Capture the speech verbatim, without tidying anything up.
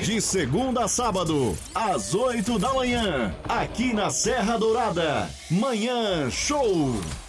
De segunda a sábado, às oito da manhã, aqui na Serra Dourada. Manhã Show.